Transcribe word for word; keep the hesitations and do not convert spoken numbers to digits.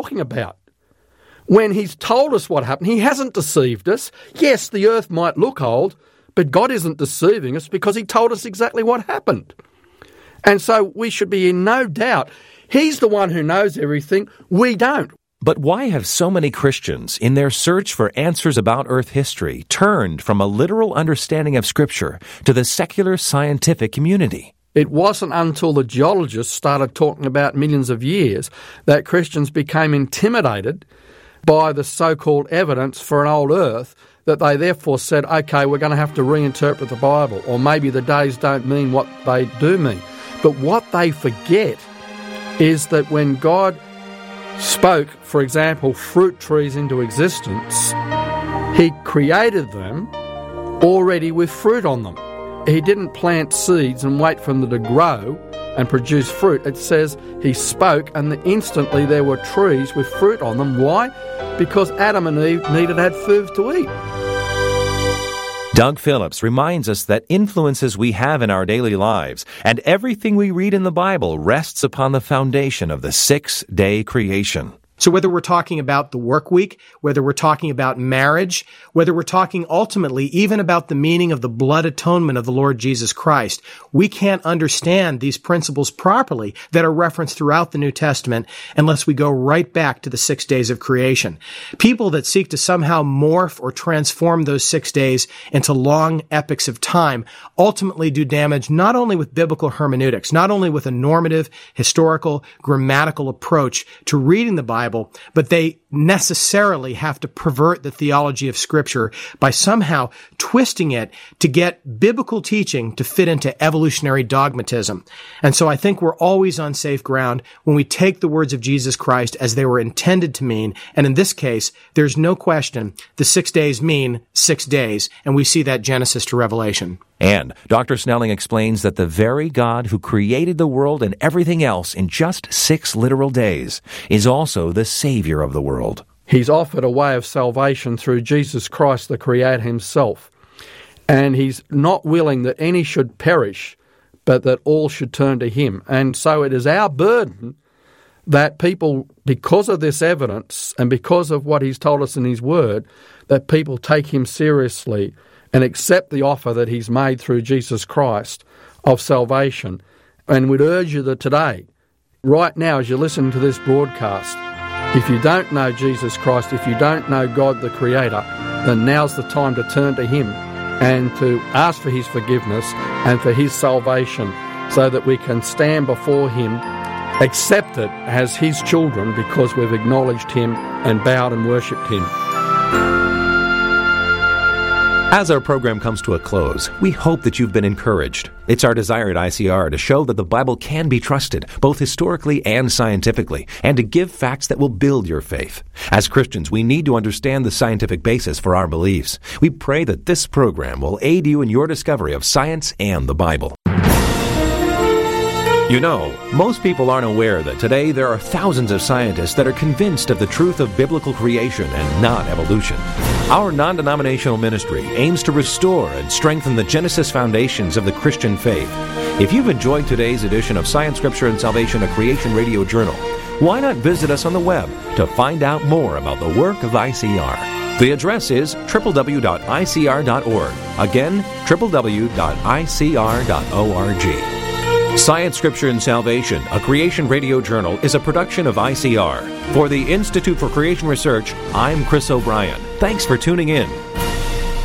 talking about? When he's told us what happened, he hasn't deceived us. Yes, the earth might look old, but God isn't deceiving us because he told us exactly what happened. And so we should be in no doubt. He's the one who knows everything. We don't. But why have so many Christians, in their search for answers about Earth history, turned from a literal understanding of Scripture to the secular scientific community? It wasn't until the geologists started talking about millions of years that Christians became intimidated by the so-called evidence for an old Earth that they therefore said, okay, we're going to have to reinterpret the Bible, or maybe the days don't mean what they do mean. But what they forget is that when God spoke, for example, fruit trees into existence, he created them already with fruit on them. He didn't plant seeds and wait for them to grow and produce fruit. It says he spoke and instantly there were trees with fruit on them. Why? Because Adam and Eve needed to have food to eat. Doug Phillips reminds us that influences we have in our daily lives and everything we read in the Bible rests upon the foundation of the six-day creation. So whether we're talking about the work week, whether we're talking about marriage, whether we're talking ultimately even about the meaning of the blood atonement of the Lord Jesus Christ, we can't understand these principles properly that are referenced throughout the New Testament unless we go right back to the six days of creation. People that seek to somehow morph or transform those six days into long epics of time ultimately do damage not only with biblical hermeneutics, not only with a normative, historical, grammatical approach to reading the Bible, but they necessarily have to pervert the theology of Scripture by somehow twisting it to get biblical teaching to fit into evolutionary dogmatism. And so I think we're always on safe ground when we take the words of Jesus Christ as they were intended to mean. And in this case, there's no question the six days mean six days, and we see that Genesis to Revelation. And Doctor Snelling explains that the very God who created the world and everything else in just six literal days is also the Savior of the world. He's offered a way of salvation through Jesus Christ, the Creator himself. And he's not willing that any should perish, but that all should turn to him. And so it is our burden that people, because of this evidence and because of what he's told us in his word, that people take him seriously and accept the offer that he's made through Jesus Christ of salvation. And we'd urge you that today, right now as you listen to this broadcast, if you don't know Jesus Christ, if you don't know God the Creator, then now's the time to turn to him and to ask for his forgiveness and for his salvation so that we can stand before him accepted as his children because we've acknowledged him and bowed and worshipped him. As our program comes to a close, we hope that you've been encouraged. It's our desire at I C R to show that the Bible can be trusted, both historically and scientifically, and to give facts that will build your faith. As Christians, we need to understand the scientific basis for our beliefs. We pray that this program will aid you in your discovery of science and the Bible. You know, most people aren't aware that today there are thousands of scientists that are convinced of the truth of biblical creation and not evolution. Our non-denominational ministry aims to restore and strengthen the Genesis foundations of the Christian faith. If you've enjoyed today's edition of Science, Scripture, and Salvation, a Creation Radio Journal, why not visit us on the web to find out more about the work of I C R? The address is w w w dot i c r dot org. Again, w w w dot i c r dot org. Science, Scripture, and Salvation, a Creation Radio Journal, is a production of I C R. For the Institute for Creation Research, I'm Chris O'Brien. Thanks for tuning in.